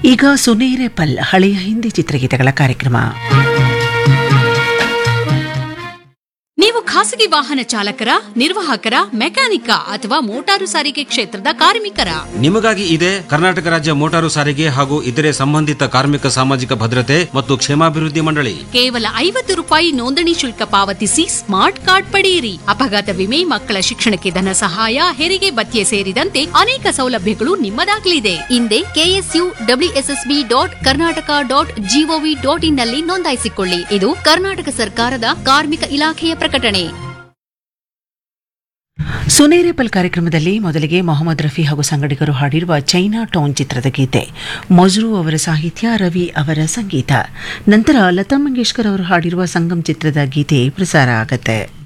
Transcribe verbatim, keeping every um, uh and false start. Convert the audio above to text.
ಈಗ ಸುನೇರೆ ಪಲ್ ಹಳೆಯ ಹಿಂದಿ ಚಿತ್ರಗೀತೆಗಳ ಕಾರ್ಯಕ್ರಮ. ನೀವು ಖಾಸಗಿ ವಾಹನ ಚಾಲಕರ, ನಿರ್ವಾಹಕರ, ಮೆಕ್ಯಾನಿಕ ಅಥವಾ ಮೋಟಾರು ಸಾರಿಗೆ ಕ್ಷೇತ್ರದ ಕಾರ್ಮಿಕರ? ನಿಮಗಾಗಿ ಇದೆ ಕರ್ನಾಟಕ ರಾಜ್ಯ ಮೋಟಾರು ಸಾರಿಗೆ ಹಾಗೂ ಇತರೆ ಸಂಬಂಧಿತ ಕಾರ್ಮಿಕ ಸಾಮಾಜಿಕ ಭದ್ರತೆ ಮತ್ತು ಕ್ಷೇಮಾಭಿವೃದ್ಧಿ ಮಂಡಳಿ. ಕೇವಲ ಐವತ್ತು ರೂಪಾಯಿ ನೋಂದಣಿ ಶುಲ್ಕ ಪಾವತಿಸಿ ಸ್ಮಾರ್ಟ್ ಕಾರ್ಡ್ ಪಡೆಯಿರಿ. ಅಪಘಾತ ವಿಮೆ, ಮಕ್ಕಳ ಶಿಕ್ಷಣಕ್ಕೆ ಧನ ಸಹಾಯ, ಹೆರಿಗೆ ಭತ್ಯೆ ಸೇರಿದಂತೆ ಅನೇಕ ಸೌಲಭ್ಯಗಳು ನಿಮ್ಮದಾಗಲಿದೆ. ಹಿಂದೆ KSU WSSB dot Karnataka dot gov dot in ನಲ್ಲಿ ನೋಂದಾಯಿಸಿಕೊಳ್ಳಿ. ಇದು ಕರ್ನಾಟಕ ಸರ್ಕಾರದ ಕಾರ್ಮಿಕ ಇಲಾಖೆಯ ಪ್ರಕಟಣೆ. ಸುನೇರೆ ಪಲ್ ಕಾರ್ಯಕ್ರಮದಲ್ಲಿ ಮೊದಲಿಗೆ ಮೊಹಮ್ಮದ್ ರಫಿ ಹಾಗೂ ಸಂಗಡಿಗರು ಹಾಡಿರುವ ಚೈನಾ ಟೌನ್ ಚಿತ್ರದ ಗೀತೆ. ಮಜ್ರೂ ಅವರ ಸಾಹಿತ್ಯ, ರವಿ ಅವರ ಸಂಗೀತ. ನಂತರ ಲತಾ ಮಂಗೇಶ್ಕರ್ ಅವರು ಹಾಡಿರುವ ಸಂಗಮ್ ಚಿತ್ರದ ಗೀತೆ ಪ್ರಸಾರ ಆಗತ್ತೆ.